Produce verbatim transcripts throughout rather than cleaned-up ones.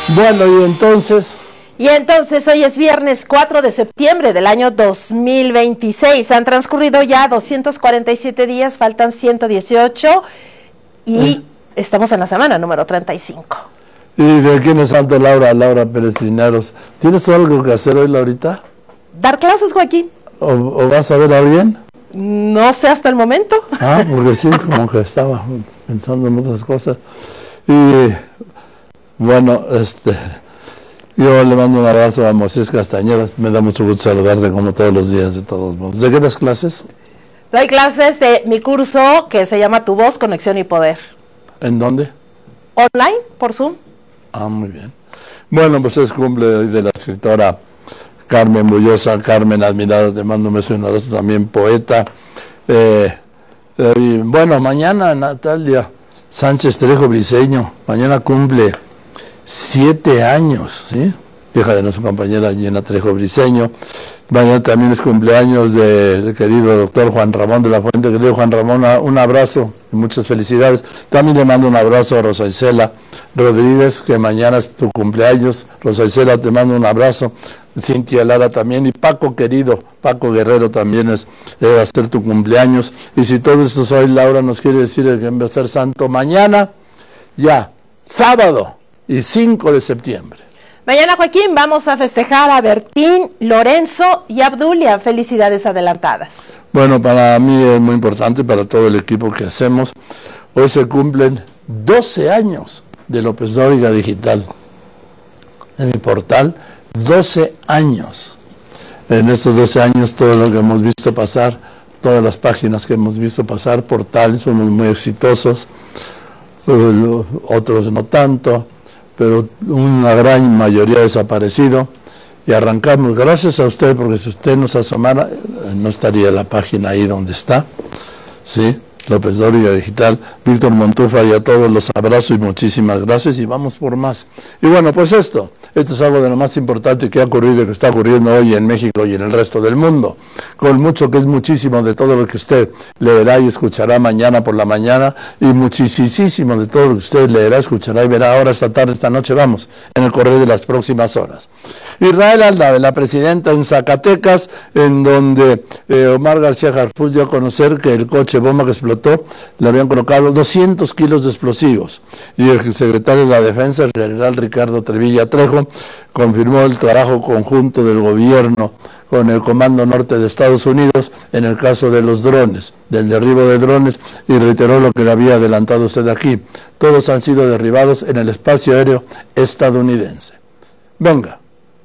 Bueno, y entonces... Y entonces hoy es viernes cuatro de septiembre del año dos mil veintiséis. Han transcurrido ya doscientos cuarenta y siete días, faltan ciento dieciocho y ¿Eh? estamos en la semana número treinta y cinco. ¿Y de quién es Santo Laura, Laura Pérez Linares? ¿Tienes algo que hacer hoy, Laurita? Dar clases, Joaquín. ¿O, o vas a ver a alguien? No sé hasta el momento. Ah, porque sí, como que estaba pensando en otras cosas. Y bueno, este... yo le mando un abrazo a Moisés Castañeda, me da mucho gusto saludarte como todos los días de todos modos. ¿De qué das clases? Doy clases de mi curso que se llama Tu Voz, Conexión y Poder. ¿En dónde? Online, por Zoom. Ah, muy bien. Bueno, pues es cumple hoy de la escritora Carmen Bullosa. Carmen, admirada, te mando un beso y un abrazo, también poeta. Eh, eh, y bueno, mañana Natalia Sánchez Trejo Briceño, mañana cumple siete años, ¿sí? Hija de nuestra compañera Gina Trejo Briceño. Mañana también es cumpleaños del querido doctor Juan Ramón de la Fuente. Querido Juan Ramón, un abrazo y muchas felicidades. También le mando un abrazo a Rosa Isela Rodríguez, que mañana es tu cumpleaños. Rosa Isela, te mando un abrazo. Cintia Lara también. Y Paco querido, Paco Guerrero también es, eh, va a ser tu cumpleaños. Y si todo esto hoy, Laura nos quiere decir que va a ser santo mañana, ya, sábado y cinco de septiembre. Mañana, Joaquín, vamos a festejar a Bertín, Lorenzo y Abdulia. Felicidades adelantadas. Bueno, para mí es muy importante, para todo el equipo que hacemos. Hoy se cumplen doce años de López Dóriga Digital. En mi portal, doce años. En estos doce años, todo lo que hemos visto pasar, todas las páginas que hemos visto pasar, portales, somos muy exitosos, uh, otros no tanto, pero una gran mayoría ha desaparecido, y arrancamos gracias a usted, porque si usted nos asomara, no estaría la página ahí donde está, ¿sí? López Dóriga Digital. Víctor Montufa, y a todos los abrazo y muchísimas gracias, y vamos por más. Y bueno, pues esto, esto es algo de lo más importante que ha ocurrido y que está ocurriendo hoy en México y en el resto del mundo, con mucho que es muchísimo de todo lo que usted leerá y escuchará mañana por la mañana, y muchísimo de todo lo que usted leerá, escuchará y verá ahora, esta tarde, esta noche, vamos, en el correo de las próximas horas. Israel Aldave, la presidenta en Zacatecas, en donde eh, Omar García Harfuch dio a conocer que el coche bomba que explotó le habían colocado doscientos kilos de explosivos, y el secretario de la Defensa, el general Ricardo Trevilla Trejo, confirmó el trabajo conjunto del gobierno con el Comando Norte de Estados Unidos en el caso de los drones, del derribo de drones, y reiteró lo que le había adelantado usted aquí. Todos han sido derribados en el espacio aéreo estadounidense. Venga.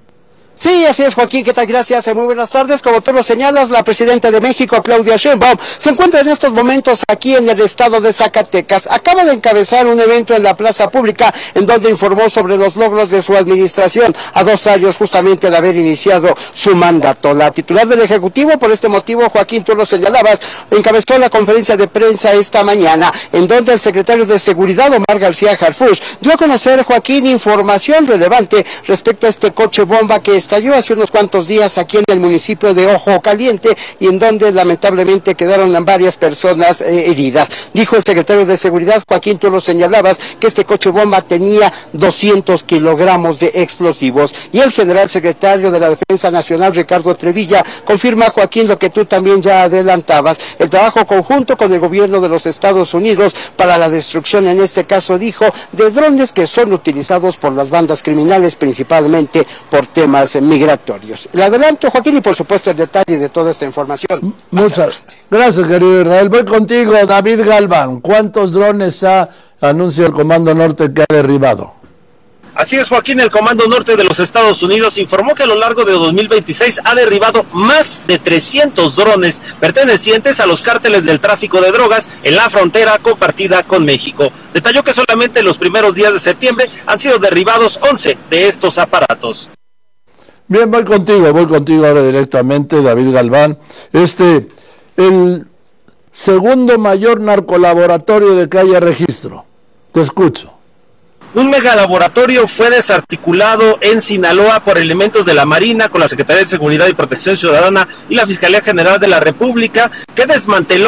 Sí, así es, Joaquín, ¿qué tal? Gracias, muy buenas tardes. Como tú lo señalas, la presidenta de México, Claudia Sheinbaum, se encuentra en estos momentos aquí en el estado de Zacatecas. Acaba de encabezar un evento en la plaza pública en donde informó sobre los logros de su administración a dos años justamente de haber iniciado su mandato. La titular del Ejecutivo, por este motivo, Joaquín, tú lo señalabas, encabezó la conferencia de prensa esta mañana, en donde el secretario de Seguridad, Omar García Harfuch, dio a conocer, Joaquín, información relevante respecto a este coche bomba que estalló hace unos cuantos días aquí en el municipio de Ojo Caliente, y en donde lamentablemente quedaron varias personas eh, heridas. Dijo el secretario de Seguridad, Joaquín, tú lo señalabas, que este coche bomba tenía doscientos kilogramos de explosivos, y el general secretario de la Defensa Nacional, Ricardo Trevilla, confirma, Joaquín, lo que tú también ya adelantabas, el trabajo conjunto con el gobierno de los Estados Unidos para la destrucción, en este caso, dijo, de drones que son utilizados por las bandas criminales, principalmente por temas migratorios. Le adelanto, Joaquín, y por supuesto el detalle de toda esta información. Muchas gracias, querido Israel. Voy contigo, David Galván. ¿Cuántos drones ha anunciado el Comando Norte que ha derribado? Así es, Joaquín, el Comando Norte de los Estados Unidos informó que a lo largo de dos mil veintiséis ha derribado más de trescientos drones pertenecientes a los cárteles del tráfico de drogas en la frontera compartida con México. Detalló que solamente en los primeros días de septiembre han sido derribados once de estos aparatos. Bien, voy contigo, voy contigo ahora directamente, David Galván. Este, el segundo mayor narcolaboratorio de que haya registro. Te escucho. Un megalaboratorio fue desarticulado en Sinaloa por elementos de la Marina con la Secretaría de Seguridad y Protección Ciudadana y la Fiscalía General de la República, que desmanteló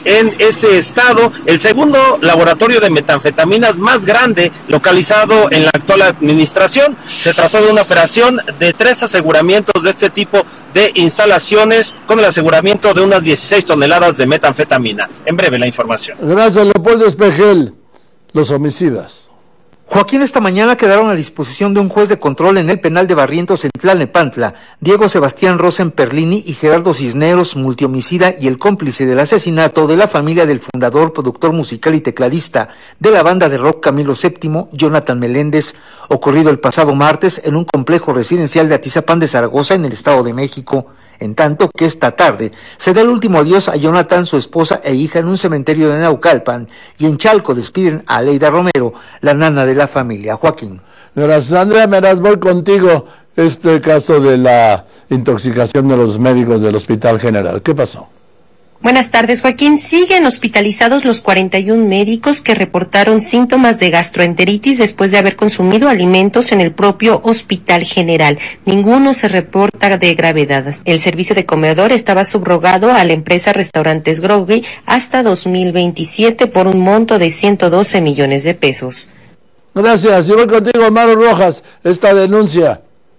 en ese estado, el segundo laboratorio de metanfetaminas más grande localizado en la actual administración. Se trató de una operación de tres aseguramientos de este tipo de instalaciones con el aseguramiento de unas dieciséis toneladas de metanfetamina. En breve la información. Gracias, Leopoldo Espejel. Los homicidas. Joaquín, esta mañana quedaron a disposición de un juez de control en el penal de Barrientos en Tlalnepantla, Diego Sebastián Rosen Perlini y Gerardo Cisneros, multihomicida y el cómplice del asesinato de la familia del fundador, productor musical y tecladista de la banda de rock Camilo séptimo, Jonathan Meléndez, ocurrido el pasado martes en un complejo residencial de Atizapán de Zaragoza, en el Estado de México. En tanto que esta tarde se da el último adiós a Jonathan, su esposa e hija en un cementerio de Naucalpan, y en Chalco despiden a Aleida Romero, la nana de la familia. Joaquín. Gracias, Andrea Meraz, voy contigo. Este caso de la intoxicación de los médicos del Hospital General, ¿qué pasó? Buenas tardes, Joaquín. Siguen hospitalizados los cuarenta y un médicos que reportaron síntomas de gastroenteritis después de haber consumido alimentos en el propio Hospital General. Ninguno se reporta de gravedad. El servicio de comedor estaba subrogado a la empresa Restaurantes Grogui hasta dos mil veintisiete por un monto de ciento doce millones de pesos. Gracias. Y voy contigo, Maru Rojas, esta denuncia.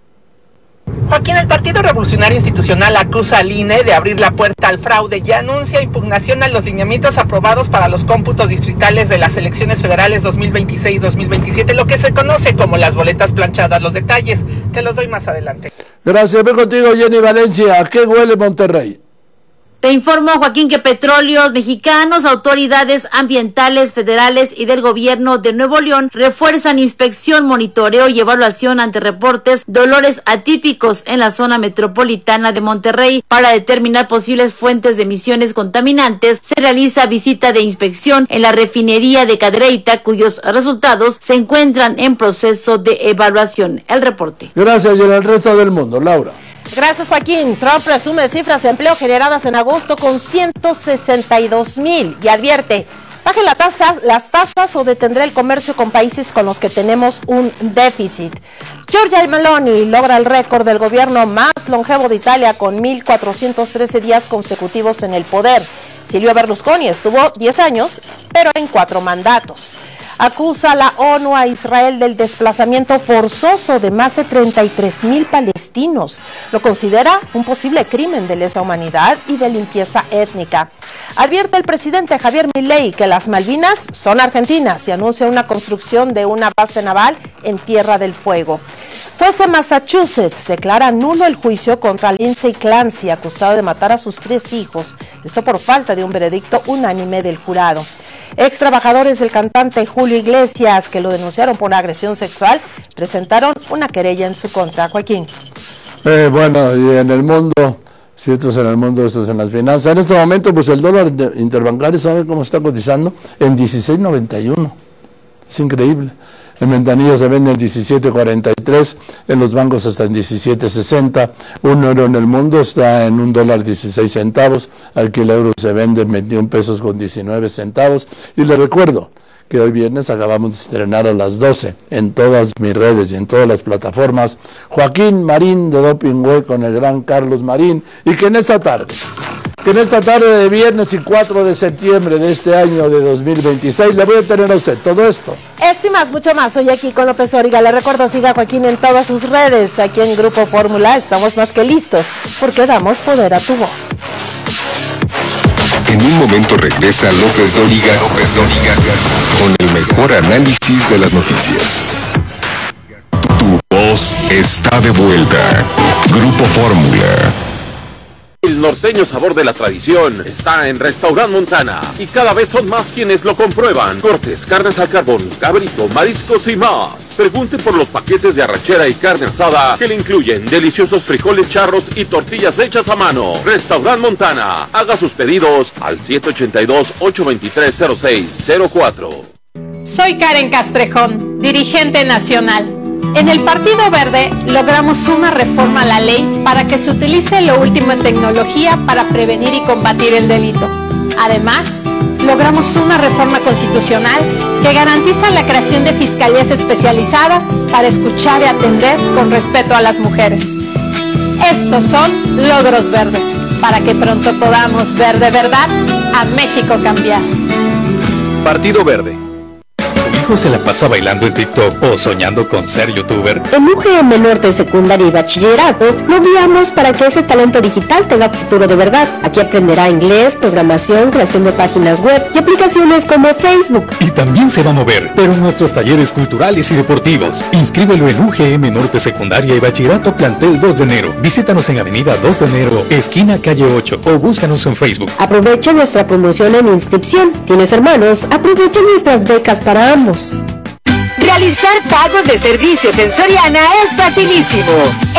Joaquín, el Partido Revolucionario Institucional acusa al I N E de abrir la puerta al fraude y anuncia impugnación a los lineamientos aprobados para los cómputos distritales de las elecciones federales dos mil veintiséis dos mil veintisiete, lo que se conoce como las boletas planchadas. Los detalles te los doy más adelante. Gracias. Voy contigo, Jenny Valencia. ¿A qué huele Monterrey? Te informo, Joaquín, que Petróleos Mexicanos, autoridades ambientales federales y del gobierno de Nuevo León refuerzan inspección, monitoreo y evaluación ante reportes de olores atípicos en la zona metropolitana de Monterrey. Para determinar posibles fuentes de emisiones contaminantes, se realiza visita de inspección en la refinería de Cadereyta, cuyos resultados se encuentran en proceso de evaluación. El reporte. Gracias, y en el resto del mundo, Laura. Gracias, Joaquín. Trump presume cifras de empleo generadas en agosto con ciento sesenta y dos mil y advierte, bajen la tasa, las tasas o detendrá el comercio con países con los que tenemos un déficit. Giorgia Meloni logra el récord del gobierno más longevo de Italia con mil cuatrocientos trece días consecutivos en el poder. Silvio Berlusconi estuvo diez años, pero en cuatro mandatos. Acusa la ONU a Israel del desplazamiento forzoso de más de treinta y tres mil palestinos. Lo considera un posible crimen de lesa humanidad y de limpieza étnica. Advierte el presidente Javier Milei que las Malvinas son argentinas y anuncia una construcción de una base naval en Tierra del Fuego. Juez de Massachusetts declara nulo el juicio contra Lindsay Clancy, acusado de matar a sus tres hijos, esto por falta de un veredicto unánime del jurado. Ex trabajadores del cantante Julio Iglesias, que lo denunciaron por agresión sexual, presentaron una querella en su contra. Joaquín. Eh, bueno, y en el mundo, si esto es en el mundo, esto es en las finanzas. En este momento, pues el dólar interbancario, ¿sabe cómo está cotizando? En dieciséis noventa y uno. Es increíble. En ventanilla se vende en diecisiete cuarenta y tres, en los bancos está en diecisiete sesenta, un euro en el mundo está en un dólar dieciséis centavos, aquí el euro se vende en veintiún pesos con diecinueve centavos, y le recuerdo que hoy viernes acabamos de estrenar a las doce en todas mis redes y en todas las plataformas, Joaquín Marín de Doping Web con el gran Carlos Marín, y que en esta tarde, que en esta tarde de viernes y cuatro de septiembre de este año de dos mil veintiséis, le voy a tener a usted todo esto. Este y más, mucho más, soy aquí con López Origa. Le recuerdo, siga a Joaquín en todas sus redes. Aquí en Grupo Fórmula estamos más que listos, porque damos poder a tu voz. En un momento regresa López Dóriga, López Dóriga, con el mejor análisis de las noticias. Tu voz está de vuelta. Grupo Fórmula. El norteño sabor de la tradición está en Restaurant Montana y cada vez son más quienes lo comprueban. Cortes, carnes al carbón, cabrito, mariscos y más. Pregunte por los paquetes de arrachera y carne asada que le incluyen deliciosos frijoles charros y tortillas hechas a mano. Restaurant Montana. Haga sus pedidos al siete ocho dos, ocho dos tres, cero seis cero cuatro. Soy Karen Castrejón, dirigente nacional. En el Partido Verde logramos una reforma a la ley para que se utilice lo último en tecnología para prevenir y combatir el delito. Además, logramos una reforma constitucional que garantiza la creación de fiscalías especializadas para escuchar y atender con respeto a las mujeres. Estos son logros verdes, para que pronto podamos ver de verdad a México cambiar. Partido Verde. ¿Tu hijo se la pasa bailando en TikTok o soñando con ser youtuber? En U G M Norte Secundaria y Bachillerato lo guiamos para que ese talento digital tenga futuro de verdad. Aquí aprenderá inglés, programación, creación de páginas web y aplicaciones como Facebook. Y también se va a mover, pero en nuestros talleres culturales y deportivos. Inscríbelo en U G M Norte Secundaria y Bachillerato Plantel dos de enero. Visítanos en Avenida dos de enero, esquina calle ocho, o búscanos en Facebook. Aprovecha nuestra promoción en inscripción. ¿Tienes hermanos? Aprovecha nuestras becas para ambos. Realizar pagos de servicios en Soriana es facilísimo.